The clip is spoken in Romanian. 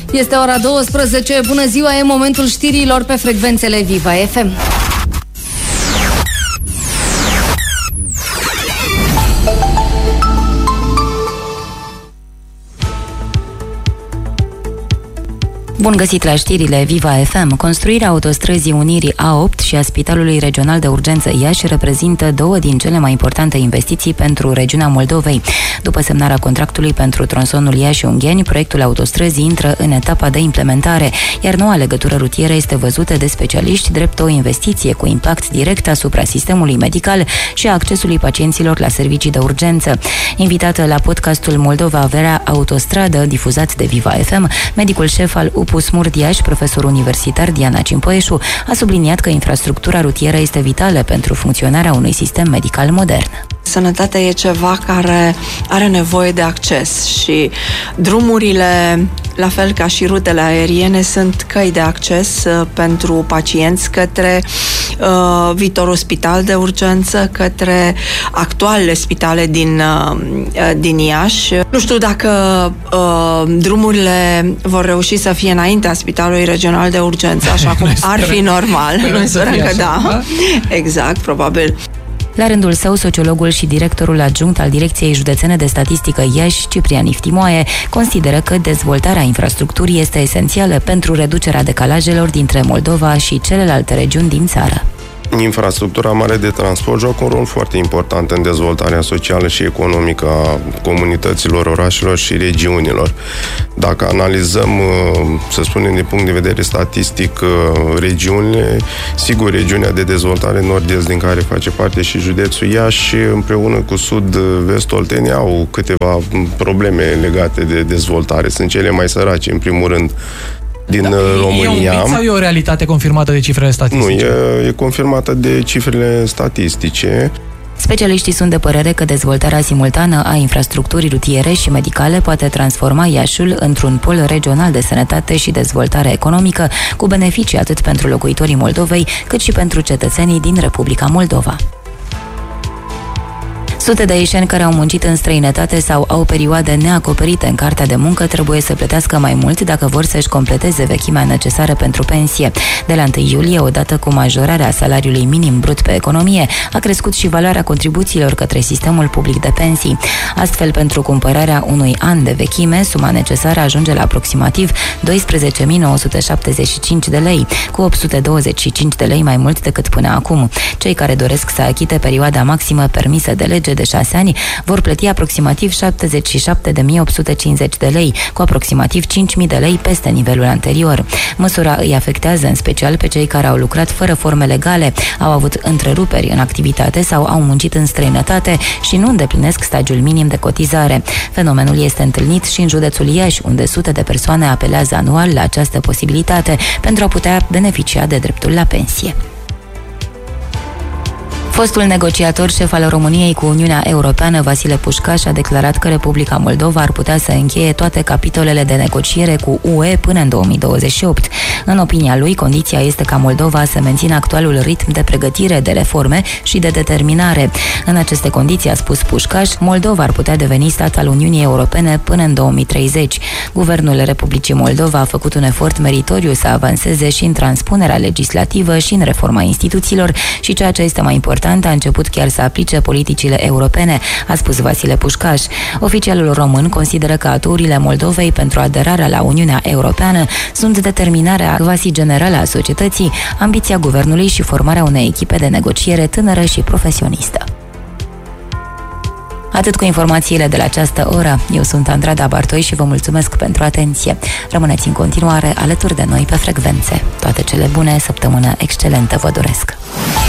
Este ora 12. Bună ziua, e momentul știrilor pe frecvențele Viva FM. Bun găsit la știrile Viva FM. Construirea autostrăzii Unirii A8 și a Spitalului Regional de Urgență Iași reprezintă două din cele mai importante investiții pentru regiunea Moldovei. După semnarea contractului pentru tronsonul Iași-Ungheni, proiectul autostrăzii intră în etapa de implementare, iar noua legătură rutieră este văzută de specialiști drept o investiție cu impact direct asupra sistemului medical și a accesului pacienților la servicii de urgență. Invitată la podcastul Moldova Averea Autostradă, difuzat de Viva FM, medicul șef al UPUS Murd Iași, profesor universitar Diana Cimpoieșu, a subliniat că infrastructura rutieră este vitală pentru funcționarea unui sistem medical modern. Sănătatea e ceva care are nevoie de acces și drumurile, la fel ca și rutele aeriene, sunt căi de acces pentru pacienți către viitorul spital de urgență, către actualele spitale din Iași. Nu știu dacă drumurile vor reuși să fie înaintea Spitalului Regional de Urgență, așa cum ar fi normal. Noi sperăm că da. Exact, probabil. La rândul său, sociologul și directorul adjunct al Direcției Județene de Statistică Iași, Ciprian Iftimoae, consideră că dezvoltarea infrastructurii este esențială pentru reducerea decalajelor dintre Moldova și celelalte regiuni din țară. Infrastructura mare de transport joacă un rol foarte important în dezvoltarea socială și economică a comunităților, orașelor și regiunilor. Dacă analizăm, să spunem, din punct de vedere statistic, regiunile, sigur, regiunea de dezvoltare nord-est, din care face parte și județul Iași, împreună cu sud-vest Oltenia, au câteva probleme legate de dezvoltare. Sunt cele mai sărace, în primul rând, din România. E un mit sau e o realitate confirmată de cifrele statistice? Nu, e confirmată de cifrele statistice. Specialiștii sunt de părere că dezvoltarea simultană a infrastructurii rutiere și medicale poate transforma Iașiul într-un pol regional de sănătate și dezvoltare economică, cu beneficii atât pentru locuitorii Moldovei, cât și pentru cetățenii din Republica Moldova. Sute de ieșeni care au muncit în străinătate sau au perioade neacoperite în cartea de muncă trebuie să plătească mai mult dacă vor să-și completeze vechimea necesară pentru pensie. De la 1 iulie, odată cu majorarea salariului minim brut pe economie, a crescut și valoarea contribuțiilor către sistemul public de pensii. Astfel, pentru cumpărarea unui an de vechime, suma necesară ajunge la aproximativ 12.975 de lei, cu 825 de lei mai mult decât până acum. Cei care doresc să achite perioada maximă permisă de lege de 6 ani vor plăti aproximativ 77.850 de lei, cu aproximativ 5.000 de lei peste nivelul anterior. Măsura îi afectează în special pe cei care au lucrat fără forme legale, au avut întreruperi în activitate sau au muncit în străinătate și nu îndeplinesc stagiul minim de cotizare. Fenomenul este întâlnit și în județul Iași, unde sute de persoane apelează anual la această posibilitate pentru a putea beneficia de dreptul la pensie. Fostul negociator șef al României cu Uniunea Europeană, Vasile Pușcaș, a declarat că Republica Moldova ar putea să încheie toate capitolele de negociere cu UE până în 2028. În opinia lui, condiția este ca Moldova să mențină actualul ritm de pregătire, de reforme și de determinare. În aceste condiții, a spus Pușcaș, Moldova ar putea deveni stat al Uniunii Europene până în 2030. Guvernul Republicii Moldova a făcut un efort meritoriu să avanseze și în transpunerea legislativă și în reforma instituțiilor și, ceea ce este mai important, a început chiar să aplice politicile europene, a spus Vasile Pușcaș. Oficialul român consideră că aturile Moldovei pentru aderarea la Uniunea Europeană sunt determinarea quasi generală a societății, ambiția guvernului și formarea unei echipe de negociere tânără și profesionistă. Atât cu informațiile de la această oră. Eu sunt Andrada Bartoi și vă mulțumesc pentru atenție. Rămâneți în continuare alături de noi pe frecvențe. Toate cele bune, săptămână excelentă vă doresc!